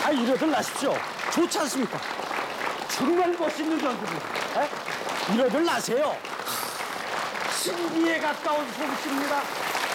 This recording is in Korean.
아, 이러들 나십시오. 좋지 않습니까? 정말 멋있는 전투들. 이러들 나세요. 신기에 가까운 솜씨입니다.